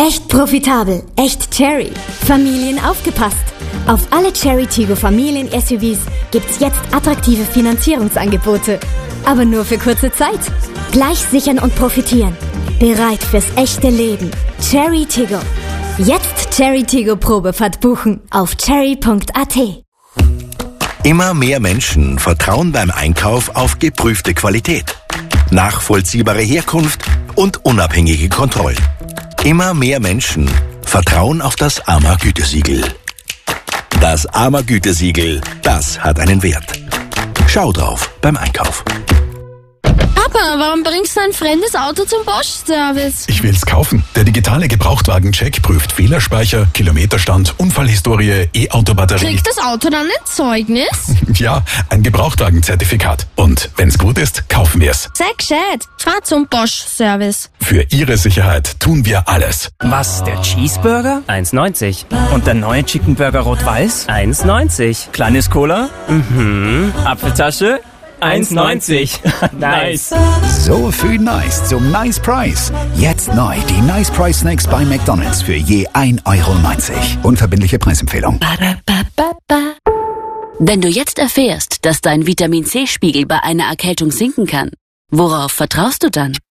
Echt profitabel, echt Chery. Familien aufgepasst. Auf alle Chery Tiggo Familien-SUVs gibt's jetzt attraktive Finanzierungsangebote. Aber nur für kurze Zeit. Gleich sichern und profitieren. Bereit fürs echte Leben. Chery Tiggo. Jetzt Chery Tiggo Probefahrt buchen auf chery.at. Immer mehr Menschen vertrauen beim Einkauf auf geprüfte Qualität, nachvollziehbare Herkunft und unabhängige Kontrollen. Immer mehr Menschen vertrauen auf das AMA-Gütesiegel. Das AMA-Gütesiegel, das hat einen Wert. Schau drauf beim Einkauf. Papa, warum bringst du ein fremdes Auto zum Bosch-Service? Ich will's kaufen. Der digitale Gebrauchtwagen-Check prüft Fehlerspeicher, Kilometerstand, Unfallhistorie, E-Auto-Batterie. Kriegt das Auto dann ein Zeugnis? Ja, ein Gebrauchtwagen-Zertifikat. Und wenn's gut ist, kaufen wir's. Sei gescheit. Fahr zum Bosch-Service. Für Ihre Sicherheit tun wir alles. Was, der Cheeseburger? 1,90. Und der neue Chicken Burger rot-weiß? 1,90. Kleines Cola? Apfeltasche? 1,90. Nice. So viel Nice zum Nice Price. Jetzt neu die Nice Price Snacks bei McDonald's für je 1,90 €. Unverbindliche Preisempfehlung. Wenn du jetzt erfährst, dass dein Vitamin-C-Spiegel bei einer Erkältung sinken kann, worauf vertraust du dann?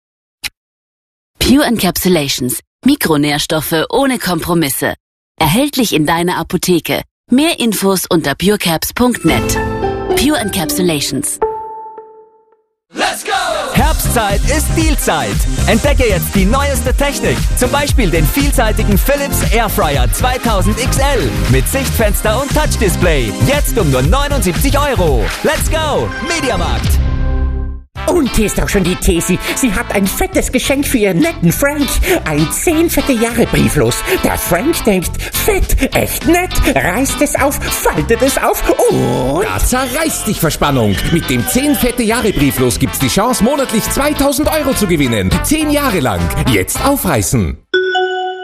Pure Encapsulations. Mikronährstoffe ohne Kompromisse. Erhältlich in deiner Apotheke. Mehr Infos unter purecaps.net. Pure Encapsulations. Let's go! Herbstzeit ist Dealzeit. Entdecke jetzt die neueste Technik. Zum Beispiel den vielseitigen Philips Airfryer 2000 XL mit Sichtfenster und Touchdisplay. Jetzt um nur 79 €. Let's go! Mediamarkt. Und hier ist auch schon die Thesi. Sie hat ein fettes Geschenk für ihren netten Frank. Ein 10 fette Jahre brieflos. Der Frank denkt, fett, echt nett, reißt es auf, faltet es auf und... Da zerreißt dich Verspannung. Mit dem 10 fette Jahre brieflos gibt's die Chance, monatlich 2000 € zu gewinnen. 10 Jahre lang. Jetzt aufreißen.